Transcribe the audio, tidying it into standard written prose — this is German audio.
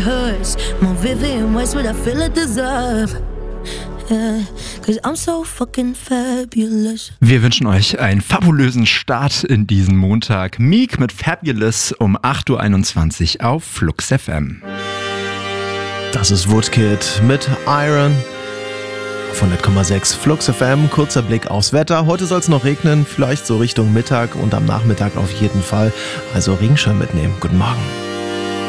hurts. More vivid in ways what I feel I deserve. Yeah, 'cause I'm so fucking fabulous. Wir wünschen euch einen fabulösen Start in diesen Montag. Meek mit Fabulous um 8.21 Uhr auf Flux FM. Das ist Woodkid mit Iron. Auf 100,6 Flux FM. Kurzer Blick aufs Wetter. Heute soll es noch regnen, vielleicht so Richtung Mittag und am Nachmittag auf jeden Fall. Also Regenschirm mitnehmen. Guten Morgen.